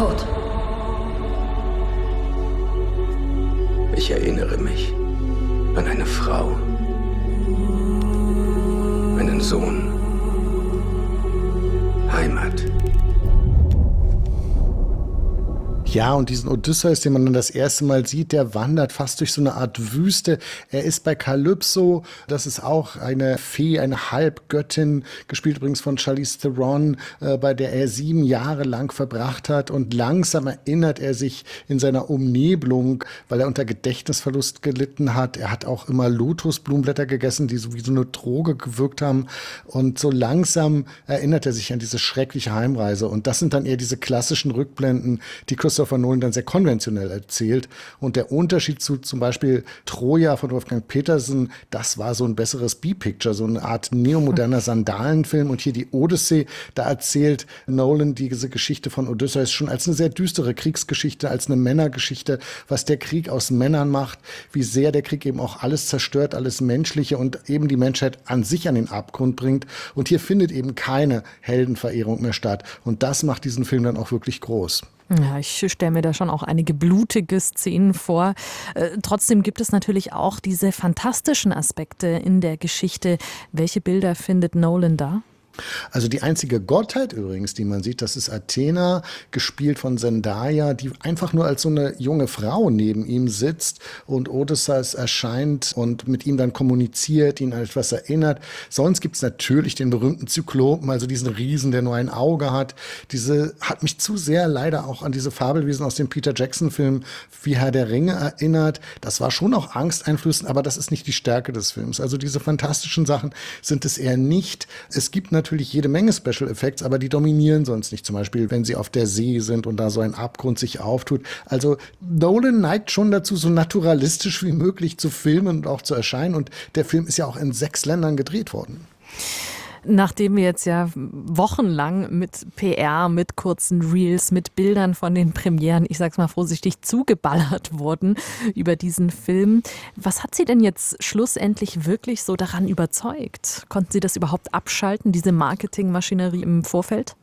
tot. Ich erinnere mich an eine Frau, einen Sohn, Heimat. Ja, und diesen Odysseus, den man dann das erste Mal sieht, der wandert fast durch so eine Art Wüste. Er ist bei Kalypso, das ist auch eine Fee, eine Halbgöttin, gespielt übrigens von Charlize Theron, bei der er 7 Jahre lang verbracht hat. Und langsam erinnert er sich in seiner Umnebelung, weil er unter Gedächtnisverlust gelitten hat. Er hat auch immer Lotusblumenblätter gegessen, die so wie so eine Droge gewirkt haben. Und so langsam erinnert er sich an diese schreckliche Heimreise. Und das sind dann eher diese klassischen Rückblenden, die Christopher Nolan dann sehr konventionell erzählt. Und der Unterschied zu zum Beispiel Troja von Wolfgang Petersen, das war so ein besseres B-Picture, so eine Art neomoderner Sandalenfilm. Und hier die Odyssee, da erzählt Nolan diese Geschichte von Odysseus schon als eine sehr düstere Kriegsgeschichte, als eine Männergeschichte, was der Krieg aus Männern macht, wie sehr der Krieg eben auch alles zerstört, alles Menschliche und eben die Menschheit an sich an den Abgrund bringt. Und hier findet eben keine Heldenverehrung mehr statt. Und das macht diesen Film dann auch wirklich groß. Ja, ich stelle mir da schon auch einige blutige Szenen vor. Trotzdem gibt es natürlich auch diese fantastischen Aspekte in der Geschichte. Welche Bilder findet Nolan da? Also die einzige Gottheit übrigens, die man sieht, das ist Athena, gespielt von Zendaya, die einfach nur als so eine junge Frau neben ihm sitzt und Odysseus erscheint und mit ihm dann kommuniziert, ihn an etwas erinnert. Sonst gibt's natürlich den berühmten Zyklopen, also diesen Riesen, der nur ein Auge hat. Diese hat mich zu sehr leider auch an diese Fabelwesen aus dem Peter Jackson-Film wie Herr der Ringe erinnert. Das war schon auch angsteinflößend, aber das ist nicht die Stärke des Films. Also diese fantastischen Sachen sind es eher nicht. Es gibt natürlich jede Menge Special Effects, aber die dominieren sonst nicht. Zum Beispiel, wenn sie auf der See sind und da so ein Abgrund sich auftut. Also Nolan neigt schon dazu, so naturalistisch wie möglich zu filmen und auch zu erscheinen. Und der Film ist ja auch in 6 Ländern gedreht worden. Nachdem wir jetzt ja wochenlang mit PR, mit kurzen Reels, mit Bildern von den Premieren, ich sag's mal vorsichtig, zugeballert wurden über diesen Film, was hat Sie denn jetzt schlussendlich wirklich so daran überzeugt? Konnten Sie das überhaupt abschalten, diese Marketingmaschinerie im Vorfeld?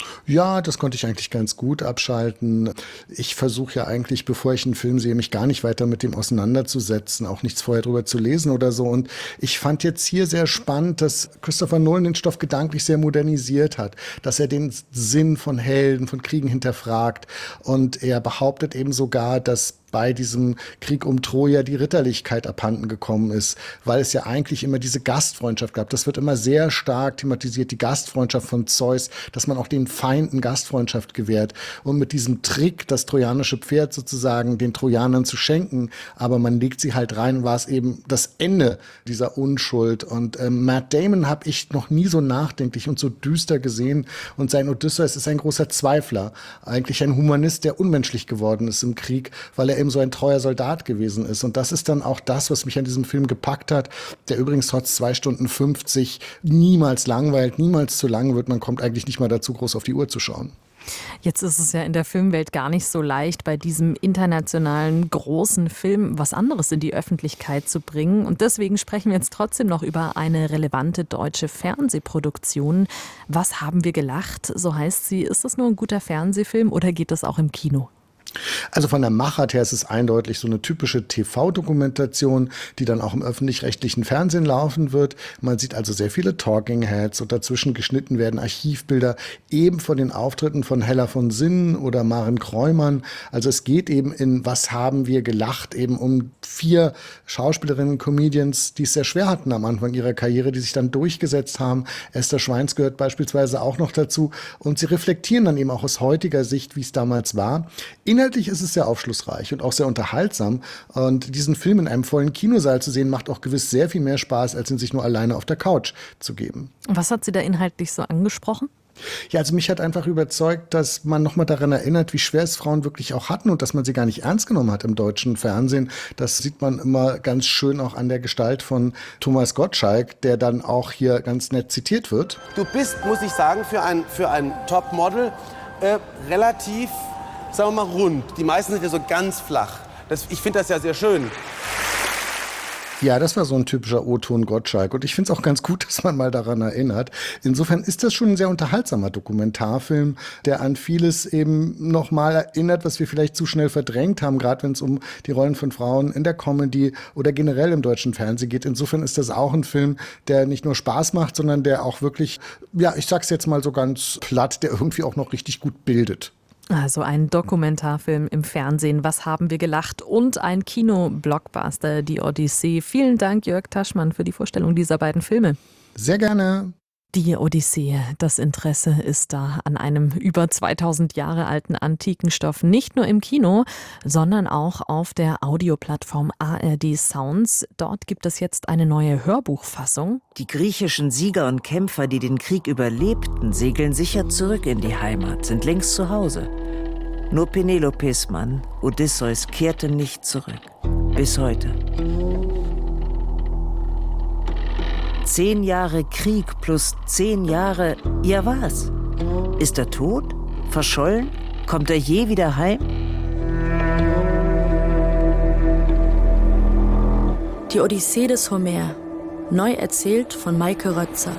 Ja, das konnte ich eigentlich ganz gut abschalten. Ich versuche ja eigentlich, bevor ich einen Film sehe, mich gar nicht weiter mit dem auseinanderzusetzen, auch nichts vorher drüber zu lesen oder so. Und ich fand jetzt hier sehr spannend, dass Christopher Nolan den Stoff gedanklich sehr modernisiert hat, dass er den Sinn von Helden, von Kriegen hinterfragt. Und er behauptet eben sogar, dass bei diesem Krieg um Troja die Ritterlichkeit abhanden gekommen ist, weil es ja eigentlich immer diese Gastfreundschaft gab. Das wird immer sehr stark thematisiert, die Gastfreundschaft von Zeus, dass man auch den Feinden Gastfreundschaft gewährt. Und mit diesem Trick, das trojanische Pferd sozusagen den Trojanern zu schenken, aber man legt sie halt rein, war es eben das Ende dieser Unschuld. Und Matt Damon habe ich noch nie so nachdenklich und so düster gesehen. Und sein Odysseus ist ein großer Zweifler, eigentlich ein Humanist, der unmenschlich geworden ist im Krieg, weil er eben so ein treuer Soldat gewesen ist. Und das ist dann auch das, was mich an diesem Film gepackt hat, der übrigens trotz 2 Stunden 50 niemals langweilt, niemals zu lang wird. Man kommt eigentlich nicht mal dazu, groß auf die Uhr zu schauen. Jetzt ist es ja in der Filmwelt gar nicht so leicht, bei diesem internationalen großen Film was anderes in die Öffentlichkeit zu bringen. Und deswegen sprechen wir jetzt trotzdem noch über eine relevante deutsche Fernsehproduktion. Was haben wir gelacht? So heißt sie. Ist das nur ein guter Fernsehfilm oder geht das auch im Kino? Also von der Machart her ist es eindeutig so eine typische TV-Dokumentation, die dann auch im öffentlich-rechtlichen Fernsehen laufen wird. Man sieht also sehr viele Talking Heads und dazwischen geschnitten werden Archivbilder eben von den Auftritten von Hella von Sinnen oder Maren Kreumann. Also es geht eben in Was haben wir gelacht eben um 4 Schauspielerinnen, Comedians, die es sehr schwer hatten am Anfang ihrer Karriere, die sich dann durchgesetzt haben. Esther Schweins gehört beispielsweise auch noch dazu und sie reflektieren dann eben auch aus heutiger Sicht, wie es damals war. Inhaltlich ist es sehr aufschlussreich und auch sehr unterhaltsam. Und diesen Film in einem vollen Kinosaal zu sehen, macht auch gewiss sehr viel mehr Spaß, als ihn sich nur alleine auf der Couch zu geben. Was hat Sie da inhaltlich so angesprochen? Ja, also mich hat einfach überzeugt, dass man nochmal daran erinnert, wie schwer es Frauen wirklich auch hatten und dass man sie gar nicht ernst genommen hat im deutschen Fernsehen. Das sieht man immer ganz schön auch an der Gestalt von Thomas Gottschalk, der dann auch hier ganz nett zitiert wird. Du bist, muss ich sagen, für ein Topmodel relativ, sagen wir mal, rund. Die meisten sind ja so ganz flach. Ich finde das ja sehr schön. Ja, das war so ein typischer O-Ton Gottschalk. Und ich finde es auch ganz gut, dass man mal daran erinnert. Insofern ist das schon ein sehr unterhaltsamer Dokumentarfilm, der an vieles eben nochmal erinnert, was wir vielleicht zu schnell verdrängt haben, gerade wenn es um die Rollen von Frauen in der Comedy oder generell im deutschen Fernsehen geht. Insofern ist das auch ein Film, der nicht nur Spaß macht, sondern der auch wirklich, ja, ich sag's jetzt mal so ganz platt, der irgendwie auch noch richtig gut bildet. Also ein Dokumentarfilm im Fernsehen, was haben wir gelacht, und ein Kino-Blockbuster, die Odyssee. Vielen Dank, Jörg Taschmann, für die Vorstellung dieser beiden Filme. Sehr gerne. Die Odyssee, das Interesse ist da an einem über 2000 Jahre alten antiken Stoff, nicht nur im Kino, sondern auch auf der Audioplattform ARD Sounds. Dort gibt es jetzt eine neue Hörbuchfassung. Die griechischen Sieger und Kämpfer, die den Krieg überlebten, segeln sicher zurück in die Heimat, sind längst zu Hause. Nur Penelopes Mann, Odysseus, kehrte nicht zurück. Bis heute. 10 Jahre Krieg plus 10 Jahre, ja was? Ist er tot? Verschollen? Kommt er je wieder heim? Die Odyssee des Homer. Neu erzählt von Maike Rötzer.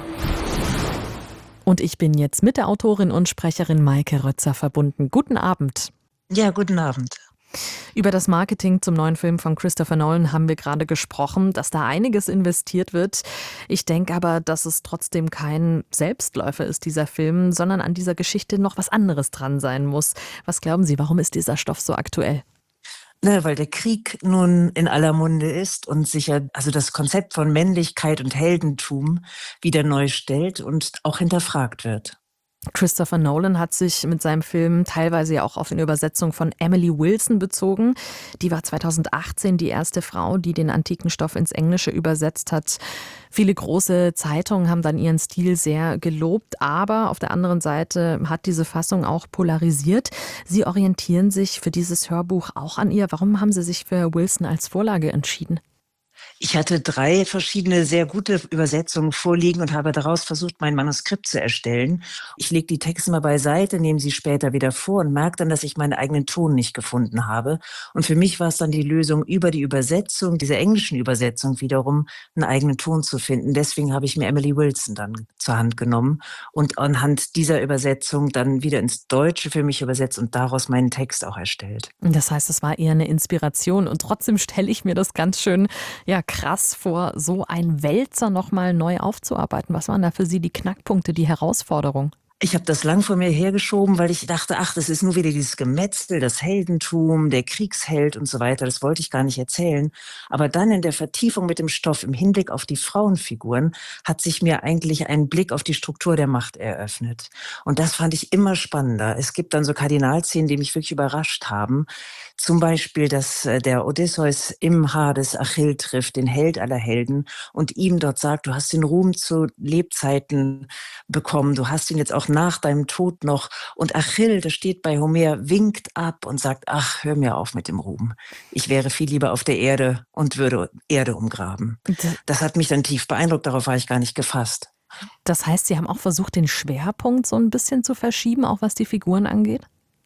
Und ich bin jetzt mit der Autorin und Sprecherin Maike Rötzer verbunden. Guten Abend. Ja, guten Abend. Über das Marketing zum neuen Film von Christopher Nolan haben wir gerade gesprochen, dass da einiges investiert wird. Ich denke aber, dass es trotzdem kein Selbstläufer ist, dieser Film, sondern an dieser Geschichte noch was anderes dran sein muss. Was glauben Sie, warum ist dieser Stoff so aktuell? Weil der Krieg nun in aller Munde ist und sich ja also das Konzept von Männlichkeit und Heldentum wieder neu stellt und auch hinterfragt wird. Christopher Nolan hat sich mit seinem Film teilweise ja auch auf eine Übersetzung von Emily Wilson bezogen. Die war 2018 die erste Frau, die den antiken Stoff ins Englische übersetzt hat. Viele große Zeitungen haben dann ihren Stil sehr gelobt, aber auf der anderen Seite hat diese Fassung auch polarisiert. Sie orientieren sich für dieses Hörbuch auch an ihr. Warum haben Sie sich für Wilson als Vorlage entschieden? Ich hatte 3 verschiedene sehr gute Übersetzungen vorliegen und habe daraus versucht, mein Manuskript zu erstellen. Ich lege die Texte mal beiseite, nehme sie später wieder vor und merke dann, dass ich meinen eigenen Ton nicht gefunden habe. Und für mich war es dann die Lösung, über die Übersetzung, diese englischen Übersetzung wiederum, einen eigenen Ton zu finden. Deswegen habe ich mir Emily Wilson dann zur Hand genommen und anhand dieser Übersetzung dann wieder ins Deutsche für mich übersetzt und daraus meinen Text auch erstellt. Das heißt, es war eher eine Inspiration, und trotzdem stelle ich mir das ganz schön krass vor, so ein Wälzer nochmal neu aufzuarbeiten. Was waren da für Sie die Knackpunkte, die Herausforderung? Ich habe das lang vor mir hergeschoben, weil ich dachte, ach, das ist nur wieder dieses Gemetzel, das Heldentum, der Kriegsheld und so weiter. Das wollte ich gar nicht erzählen. Aber dann in der Vertiefung mit dem Stoff im Hinblick auf die Frauenfiguren hat sich mir eigentlich ein Blick auf die Struktur der Macht eröffnet. Und das fand ich immer spannender. Es gibt dann so Kardinalszenen, die mich wirklich überrascht haben. Zum Beispiel, dass der Odysseus im Hades Achill trifft, den Held aller Helden, und ihm dort sagt, du hast den Ruhm zu Lebzeiten bekommen, du hast ihn jetzt auch nach deinem Tod noch. Und Achill, das steht bei Homer, winkt ab und sagt, ach, hör mir auf mit dem Ruhm. Ich wäre viel lieber auf der Erde und würde Erde umgraben. Das hat mich dann tief beeindruckt, darauf war ich gar nicht gefasst. Das heißt, Sie haben auch versucht, den Schwerpunkt so ein bisschen zu verschieben, auch was die Figuren angeht?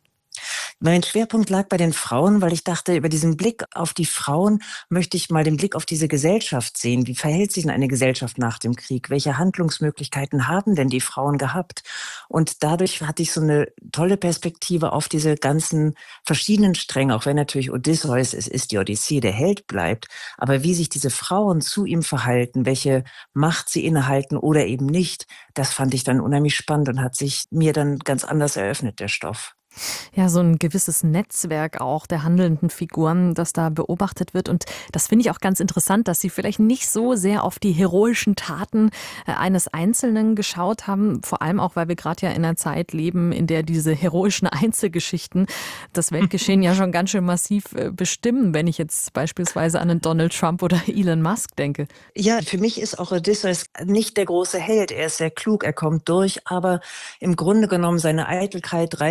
Mein Schwerpunkt lag bei den Frauen, weil ich dachte, über diesen Blick auf die Frauen möchte ich mal den Blick auf diese Gesellschaft sehen. Wie verhält sich denn eine Gesellschaft nach dem Krieg? Welche Handlungsmöglichkeiten haben denn die Frauen gehabt? Und dadurch hatte ich so eine tolle Perspektive auf diese ganzen verschiedenen Stränge, auch wenn natürlich Odysseus, es ist die Odyssee, der Held bleibt. Aber wie sich diese Frauen zu ihm verhalten, welche Macht sie innehalten oder eben nicht, das fand ich dann unheimlich spannend und hat sich mir dann ganz anders eröffnet, der Stoff. Ja, so ein gewisses Netzwerk auch der handelnden Figuren, das da beobachtet wird. Und das finde ich auch ganz interessant, dass Sie vielleicht nicht so sehr auf die heroischen Taten eines Einzelnen geschaut haben. Vor allem auch, weil wir gerade ja in einer Zeit leben, in der diese heroischen Einzelgeschichten das Weltgeschehen ja schon ganz schön massiv bestimmen, wenn ich jetzt beispielsweise an einen Donald Trump oder Elon Musk denke. Ja, für mich ist auch Odysseus nicht der große Held. Er ist sehr klug, er kommt durch, aber im Grunde genommen seine Eitelkeit reißt ihn hin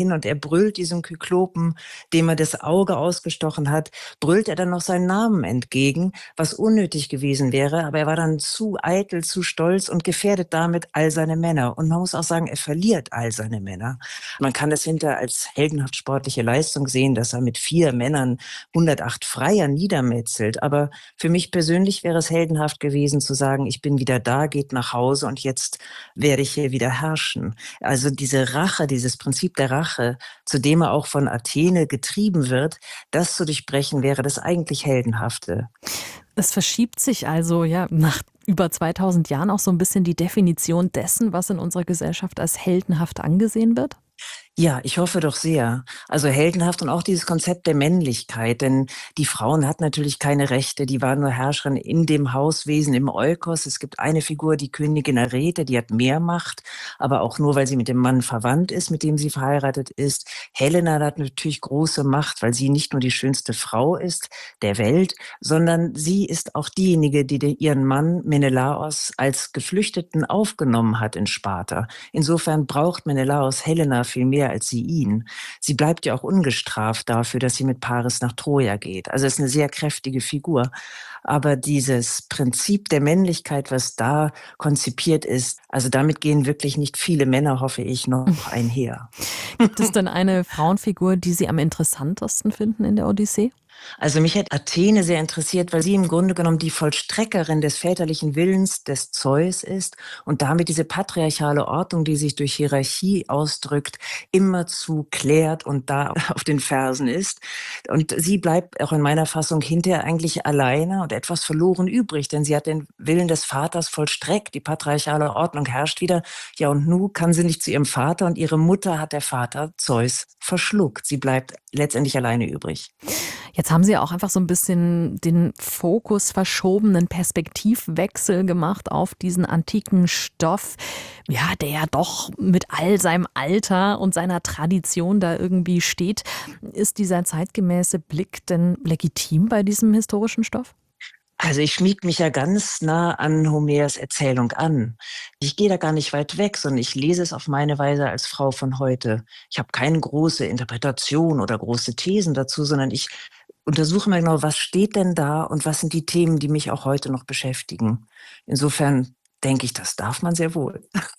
hin und er brüllt diesem Kyklopen, dem er das Auge ausgestochen hat, brüllt er dann noch seinen Namen entgegen, was unnötig gewesen wäre, aber er war dann zu eitel, zu stolz und gefährdet damit all seine Männer. Und man muss auch sagen, er verliert all seine Männer. Man kann das hinterher als heldenhaft sportliche Leistung sehen, dass er mit 4 Männern 108 Freier niedermetzelt. Aber für mich persönlich wäre es heldenhaft gewesen zu sagen, ich bin wieder da, geht nach Hause und jetzt werde ich hier wieder herrschen. Also diese Rache, dieses Prinzip der Rache, zu dem er auch von Athene getrieben wird, das zu durchbrechen, wäre das eigentlich Heldenhafte. Es verschiebt sich also ja nach über 2000 Jahren auch so ein bisschen die Definition dessen, was in unserer Gesellschaft als heldenhaft angesehen wird? Ja, ich hoffe doch sehr. Also heldenhaft und auch dieses Konzept der Männlichkeit, denn die Frauen hatten natürlich keine Rechte, die waren nur Herrscherin in dem Hauswesen, im Eukos. Es gibt eine Figur, die Königin Arete, die hat mehr Macht, aber auch nur, weil sie mit dem Mann verwandt ist, mit dem sie verheiratet ist. Helena hat natürlich große Macht, weil sie nicht nur die schönste Frau ist der Welt, sondern sie ist auch diejenige, die ihren Mann Menelaos als Geflüchteten aufgenommen hat in Sparta. Insofern braucht Menelaos Helena viel mehr als sie ihn. Sie bleibt ja auch ungestraft dafür, dass sie mit Paris nach Troja geht. Also es ist eine sehr kräftige Figur. Aber dieses Prinzip der Männlichkeit, was da konzipiert ist, also damit gehen wirklich nicht viele Männer, hoffe ich, noch einher. Gibt es denn eine Frauenfigur, die Sie am interessantesten finden in der Odyssee? Also mich hat Athene sehr interessiert, weil sie im Grunde genommen die Vollstreckerin des väterlichen Willens des Zeus ist und damit diese patriarchale Ordnung, die sich durch Hierarchie ausdrückt, immerzu klärt und da auf den Fersen ist. Und sie bleibt auch in meiner Fassung hinterher eigentlich alleine und etwas verloren übrig, denn sie hat den Willen des Vaters vollstreckt, die patriarchale Ordnung herrscht wieder. Ja, und nun kann sie nicht zu ihrem Vater und ihre Mutter hat der Vater Zeus verschluckt. Sie bleibt letztendlich alleine übrig. Jetzt haben Sie ja auch einfach so ein bisschen den Fokus verschobenen Perspektivwechsel gemacht auf diesen antiken Stoff, ja, der ja doch mit all seinem Alter und seiner Tradition da irgendwie steht. Ist dieser zeitgemäße Blick denn legitim bei diesem historischen Stoff? Also ich schmieg mich ja ganz nah an Homers Erzählung an. Ich gehe da gar nicht weit weg, sondern ich lese es auf meine Weise als Frau von heute. Ich habe keine große Interpretation oder große Thesen dazu, sondern ich untersuche mal genau, was steht denn da und was sind die Themen, die mich auch heute noch beschäftigen. Insofern denke ich, das darf man sehr wohl.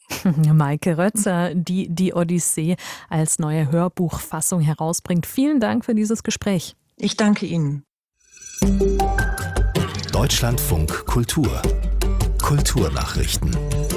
Maike Rötzer, die Odyssee als neue Hörbuchfassung herausbringt. Vielen Dank für dieses Gespräch. Ich danke Ihnen. Deutschlandfunk Kultur. Kulturnachrichten.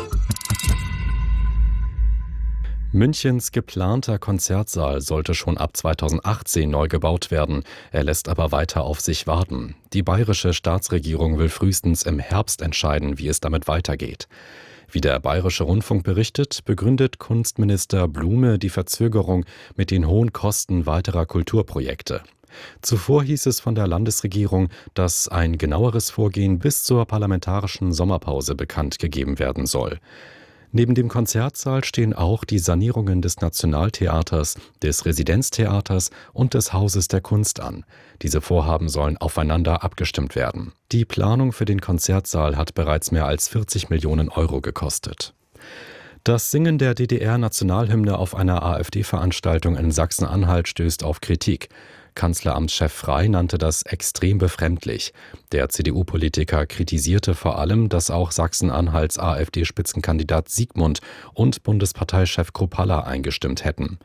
Münchens geplanter Konzertsaal sollte schon ab 2018 neu gebaut werden. Er lässt aber weiter auf sich warten. Die bayerische Staatsregierung will frühestens im Herbst entscheiden, wie es damit weitergeht. Wie der Bayerische Rundfunk berichtet, begründet Kunstminister Blume die Verzögerung mit den hohen Kosten weiterer Kulturprojekte. Zuvor hieß es von der Landesregierung, dass ein genaueres Vorgehen bis zur parlamentarischen Sommerpause bekannt gegeben werden soll. Neben dem Konzertsaal stehen auch die Sanierungen des Nationaltheaters, des Residenztheaters und des Hauses der Kunst an. Diese Vorhaben sollen aufeinander abgestimmt werden. Die Planung für den Konzertsaal hat bereits mehr als 40 Millionen Euro gekostet. Das Singen der DDR-Nationalhymne auf einer AfD-Veranstaltung in Sachsen-Anhalt stößt auf Kritik. Kanzleramtschef Frey nannte das extrem befremdlich. Der CDU-Politiker kritisierte vor allem, dass auch Sachsen-Anhalts AfD-Spitzenkandidat Siegmund und Bundesparteichef Kruppalla eingestimmt hätten.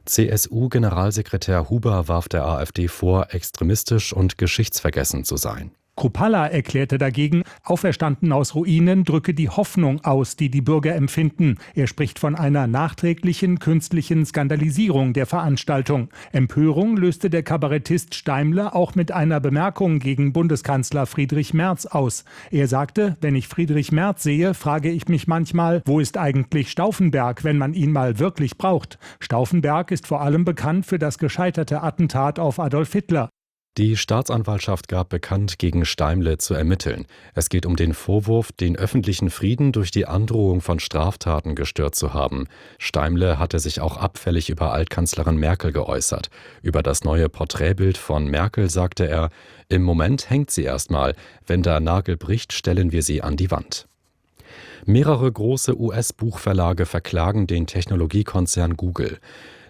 CSU-Generalsekretär Huber warf der AfD vor, extremistisch und geschichtsvergessen zu sein. Kruppalla erklärte dagegen, auferstanden aus Ruinen drücke die Hoffnung aus, die die Bürger empfinden. Er spricht von einer nachträglichen künstlichen Skandalisierung der Veranstaltung. Empörung löste der Kabarettist Steimle auch mit einer Bemerkung gegen Bundeskanzler Friedrich Merz aus. Er sagte, wenn ich Friedrich Merz sehe, frage ich mich manchmal, wo ist eigentlich Stauffenberg, wenn man ihn mal wirklich braucht? Stauffenberg ist vor allem bekannt für das gescheiterte Attentat auf Adolf Hitler. Die Staatsanwaltschaft gab bekannt, gegen Steimle zu ermitteln. Es geht um den Vorwurf, den öffentlichen Frieden durch die Androhung von Straftaten gestört zu haben. Steimle hatte sich auch abfällig über Altkanzlerin Merkel geäußert. Über das neue Porträtbild von Merkel sagte er, im Moment hängt sie erstmal. Wenn der Nagel bricht, stellen wir sie an die Wand. Mehrere große US-Buchverlage verklagen den Technologiekonzern Google.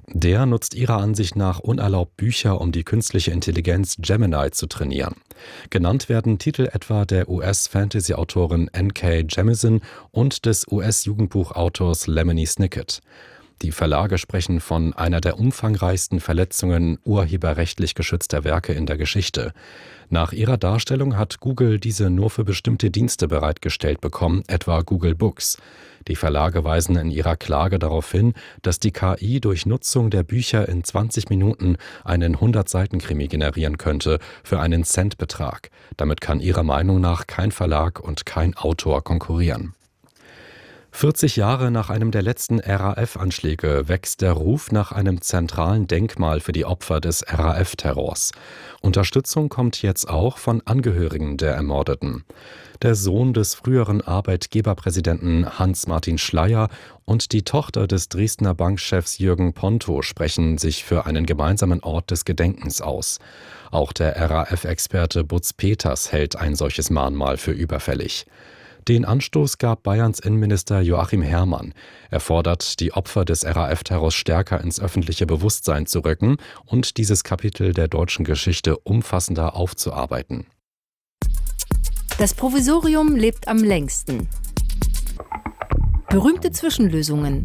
Der nutzt ihrer Ansicht nach unerlaubt Bücher, um die künstliche Intelligenz Gemini zu trainieren. Genannt werden Titel etwa der US-Fantasy-Autorin N.K. Jemisin und des US-Jugendbuchautors Lemony Snicket. Die Verlage sprechen von einer der umfangreichsten Verletzungen urheberrechtlich geschützter Werke in der Geschichte. Nach ihrer Darstellung hat Google diese nur für bestimmte Dienste bereitgestellt bekommen, etwa Google Books. Die Verlage weisen in ihrer Klage darauf hin, dass die KI durch Nutzung der Bücher in 20 Minuten einen 100-Seiten-Krimi generieren könnte für einen Centbetrag. Damit kann ihrer Meinung nach kein Verlag und kein Autor konkurrieren. 40 Jahre nach einem der letzten RAF-Anschläge wächst der Ruf nach einem zentralen Denkmal für die Opfer des RAF-Terrors. Unterstützung kommt jetzt auch von Angehörigen der Ermordeten. Der Sohn des früheren Arbeitgeberpräsidenten Hans-Martin Schleyer und die Tochter des Dresdner Bankchefs Jürgen Ponto sprechen sich für einen gemeinsamen Ort des Gedenkens aus. Auch der RAF-Experte Butz Peters hält ein solches Mahnmal für überfällig. Den Anstoß gab Bayerns Innenminister Joachim Herrmann. Er fordert, die Opfer des RAF-Terrors stärker ins öffentliche Bewusstsein zu rücken und dieses Kapitel der deutschen Geschichte umfassender aufzuarbeiten. Das Provisorium lebt am längsten. Berühmte Zwischenlösungen.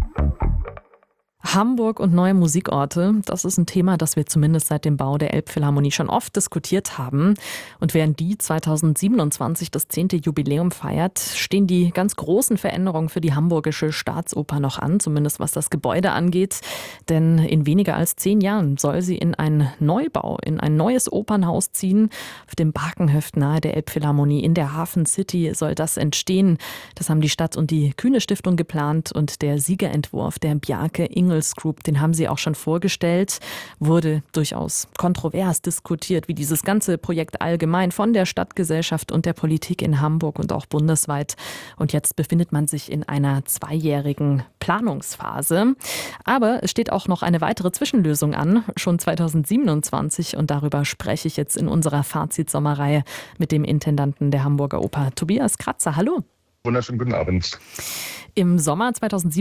Hamburg und neue Musikorte, das ist ein Thema, das wir zumindest seit dem Bau der Elbphilharmonie schon oft diskutiert haben. Und während die 2027 das 10. Jubiläum feiert, stehen die ganz großen Veränderungen für die Hamburgische Staatsoper noch an, zumindest was das Gebäude angeht. Denn in weniger als 10 Jahren soll sie in einen Neubau, in ein neues Opernhaus ziehen. Auf dem Barkenhöft nahe der Elbphilharmonie in der Hafen City soll das entstehen. Das haben die Stadt und die Kühne Stiftung geplant und der Siegerentwurf der Bjarke Ingels Group, den haben sie auch schon vorgestellt, wurde durchaus kontrovers diskutiert, wie dieses ganze Projekt allgemein von der Stadtgesellschaft und der Politik in Hamburg und auch bundesweit. Und jetzt befindet man sich in einer 2-jährigen Planungsphase. Aber es steht auch noch eine weitere Zwischenlösung an, schon 2027. Und darüber spreche ich jetzt in unserer Fazit-Sommerreihe mit dem Intendanten der Hamburger Oper, Tobias Kratzer. Hallo. Wunderschönen guten Abend. Im Sommer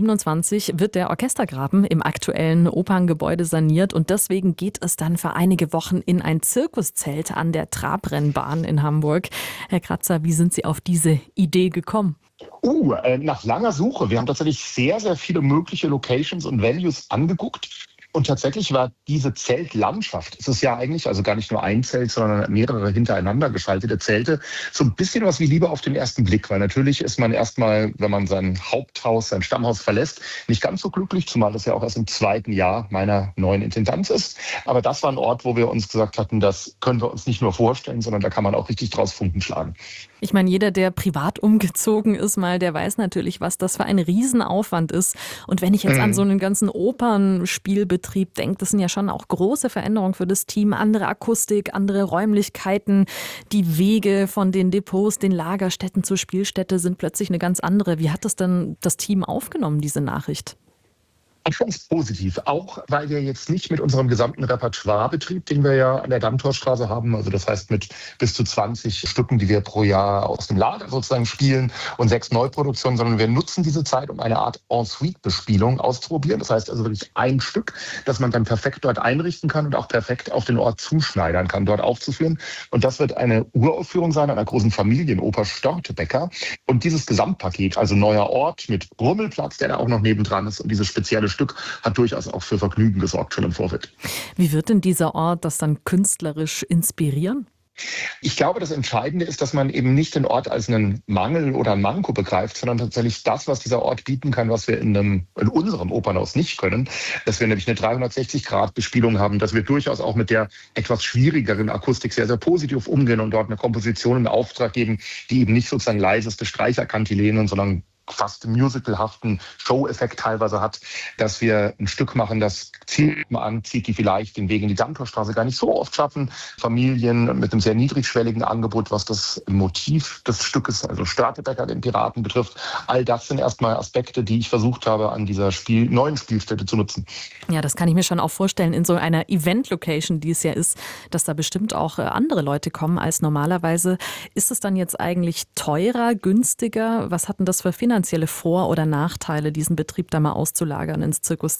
2027 wird der Orchestergraben im aktuellen Operngebäude saniert und deswegen geht es dann für einige Wochen in ein Zirkuszelt an der Trabrennbahn in Hamburg. Herr Kratzer, wie sind Sie auf diese Idee gekommen? Nach langer Suche. Wir haben tatsächlich sehr, sehr viele mögliche Locations und Venues angeguckt. Und tatsächlich war diese Zeltlandschaft, es ist ja eigentlich also gar nicht nur ein Zelt, sondern mehrere hintereinander geschaltete Zelte, so ein bisschen was wie Liebe auf den ersten Blick. Weil natürlich ist man erstmal, wenn man sein Haupthaus, sein Stammhaus verlässt, nicht ganz so glücklich, zumal das ja auch erst im 2. Jahr meiner neuen Intendanz ist. Aber das war ein Ort, wo wir uns gesagt hatten, das können wir uns nicht nur vorstellen, sondern da kann man auch richtig draus Funken schlagen. Ich meine, jeder, der privat umgezogen ist mal, der weiß natürlich, was das für ein Riesenaufwand ist. Und wenn ich jetzt an so einen ganzen Opernspielbetrieb denke, das sind ja schon auch große Veränderungen für das Team. Andere Akustik, andere Räumlichkeiten, die Wege von den Depots, den Lagerstätten zur Spielstätte sind plötzlich eine ganz andere. Wie hat das denn das Team aufgenommen, diese Nachricht? Anfangs positiv, auch weil wir jetzt nicht mit unserem gesamten Repertoirebetrieb, den wir ja an der Dammtorstraße haben, also das heißt mit bis zu 20 Stücken, die wir pro Jahr aus dem Lager sozusagen spielen und 6 Neuproduktionen, sondern wir nutzen diese Zeit, um eine Art Ensuite-Bespielung auszuprobieren. Das heißt also wirklich ein Stück, das man dann perfekt dort einrichten kann und auch perfekt auf den Ort zuschneidern kann, dort aufzuführen. Und das wird eine Uraufführung sein einer großen Familienoper Störtebeker. Und dieses Gesamtpaket, also neuer Ort mit Rummelplatz, der da auch noch nebendran ist und dieses spezielle Stück hat durchaus auch für Vergnügen gesorgt schon im Vorfeld. Wie wird denn dieser Ort das dann künstlerisch inspirieren? Ich glaube, das Entscheidende ist, dass man eben nicht den Ort als einen Mangel oder ein Manko begreift, sondern tatsächlich das, was dieser Ort bieten kann, was wir in unserem Opernhaus nicht können, dass wir nämlich eine 360-Grad-Bespielung haben, dass wir durchaus auch mit der etwas schwierigeren Akustik sehr, sehr positiv umgehen und dort eine Komposition in Auftrag geben, die eben nicht sozusagen leiseste Streicherkantilenen, sondern fast musicalhaften Show-Effekt teilweise hat, dass wir ein Stück machen, das zieht man anzieht, die vielleicht den Weg in die Dammtorstraße gar nicht so oft schaffen. Familien mit einem sehr niedrigschwelligen Angebot, was das Motiv des Stückes, also Störtebeker, den Piraten betrifft. All das sind erstmal Aspekte, die ich versucht habe, an dieser neuen Spielstätte zu nutzen. Ja, das kann ich mir schon auch vorstellen, in so einer Event-Location, die es ja ist, dass da bestimmt auch andere Leute kommen als normalerweise. Ist es dann jetzt eigentlich teurer, günstiger? Was hat denn das für finanzielle Vor- oder Nachteile, diesen Betrieb da mal auszulagern ins Zirkuszelt?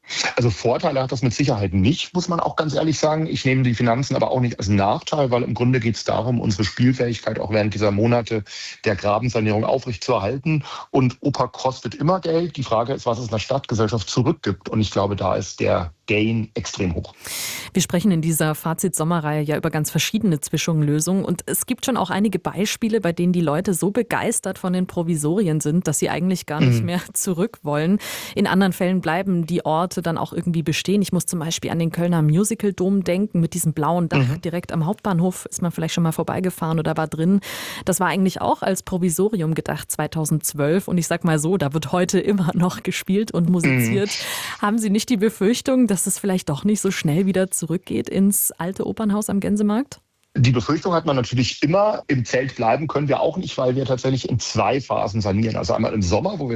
Also Vorteile hat das mit Sicherheit nicht, muss man auch ganz ehrlich sagen. Ich nehme die Finanzen aber auch nicht als Nachteil, weil im Grunde geht es darum, unsere Spielfähigkeit auch während dieser Monate der Grabensanierung aufrechtzuerhalten. Und Oper kostet immer Geld. Die Frage ist, was es einer Stadtgesellschaft zurückgibt. Und ich glaube, da ist der Gain extrem hoch. Wir sprechen in dieser Fazit-Sommerreihe ja über ganz verschiedene Zwischenlösungen. Und es gibt schon auch einige Beispiele, bei denen die Leute so begeistert von den Provisorien sind, dass sie eigentlich gar nicht mehr zurück wollen. In anderen Fällen bleiben die Orte dann auch irgendwie bestehen. Ich muss zum Beispiel an den Kölner Musical-Dom denken, mit diesem blauen Dach direkt am Hauptbahnhof. Ist man vielleicht schon mal vorbeigefahren oder war drin. Das war eigentlich auch als Provisorium gedacht 2012. Und ich sag mal so, da wird heute immer noch gespielt und musiziert. Haben Sie nicht die Befürchtung, dass es vielleicht doch nicht so schnell wieder zurückgeht ins alte Opernhaus am Gänsemarkt? Die Befürchtung hat man natürlich immer. Im Zelt bleiben können wir auch nicht, weil wir tatsächlich in 2 Phasen sanieren. Also einmal im Sommer, wo wir